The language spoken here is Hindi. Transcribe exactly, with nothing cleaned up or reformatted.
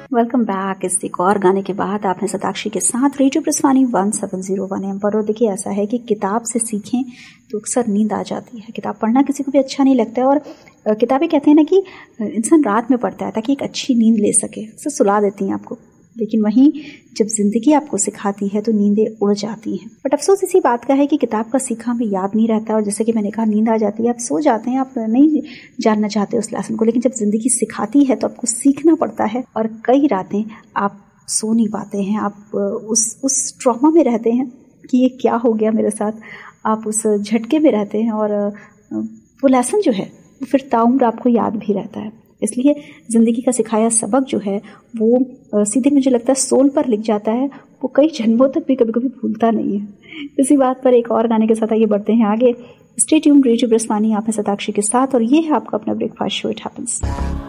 Welcome back. इस एक और गाने के बाद आपने सताक्षी के साथ radio प्रस्वानी one seven zero one M पर। और देखिए, ऐसा है कि किताब से सीखें तो अक्सर नींद आ जाती है। किताब पढ़ना किसी को भी अच्छा नहीं लगता है, और किताबें कहते हैं ना कि इंसान रात में पढ़ता है ताकि एक अच्छी नींद ले सके, उससे सुला देती हैं आपको। लेकिन वहीं जब जिंदगी आपको सिखाती है तो नींदें उड़ जाती हैं। बट अफसोस इसी बात का है कि किताब का सीखा हमें याद नहीं रहता, और जैसे कि मैंने कहा, नींद आ जाती है, आप सो जाते हैं, आप नहीं जानना चाहते उस लेसन को। लेकिन जब जिंदगी सिखाती है तो आपको सीखना पड़ता है, और कई रातें आप सो नहीं पाते हैं। आप उस उस ट्रॉमा में रहते हैं कि ये क्या हो गया मेरे साथ। आप उस झटके में रहते हैं, और वो लेसन जो है वो फिर ताउम्र आपको याद भी रहता है। इसलिए ज़िंदगी का सिखाया सबक जो है वो सीधे, मुझे लगता है, सोल पर लिख जाता है। वो कई जन्मों तक भी कभी कभी भूलता नहीं है। इसी बात पर एक और गाने के साथ आइए बढ़ते हैं आगे। स्टे ट्यून्ड, रेडियो प्रस्वानी, आप हैं सताक्षी के साथ, और ये है आपका अपना ब्रेकफास्ट शो, इट हैपेंस।